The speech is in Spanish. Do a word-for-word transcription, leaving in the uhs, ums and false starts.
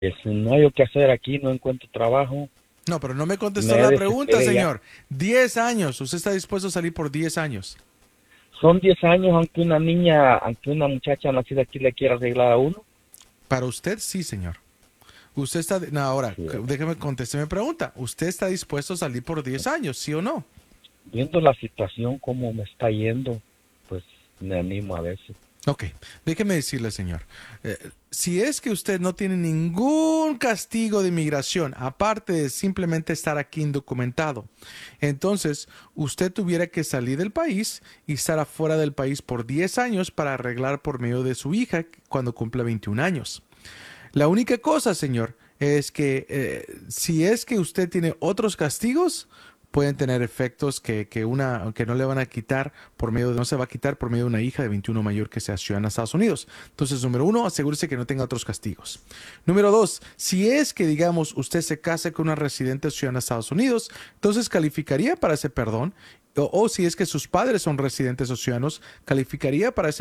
Es, no hay que hacer aquí, no encuentro trabajo. No, pero no me contestó Me la pregunta, desesperé ya. señor. Diez años. ¿Usted está dispuesto a salir por diez años? Son diez años, aunque una niña, aunque una muchacha nacida aquí le quiera arreglar a uno. Para usted, sí, señor. Usted está... No, ahora, Sí. déjeme contestar mi pregunta. ¿Usted está dispuesto a salir por diez años, sí o no? Viendo la situación, cómo me está yendo, pues me animo a veces. Ok, déjeme decirle, señor, eh, si es que usted no tiene ningún castigo de inmigración, aparte de simplemente estar aquí indocumentado, entonces usted tuviera que salir del país y estar afuera del país por diez años para arreglar por medio de su hija cuando cumpla veintiún años. La única cosa, señor, es que eh, si es que usted tiene otros castigos, pueden tener efectos que, que, una, que no le van a quitar por medio de, no se va a quitar por medio de una hija de veintiuno mayor que sea ciudadana de Estados Unidos. Entonces, número uno, asegúrese que no tenga otros castigos. Número dos, si es que, digamos, usted se casa con una residente ciudadana de Estados Unidos, entonces calificaría para ese perdón. O, o si es que sus padres son residentes o ciudadanos, calificaría para ese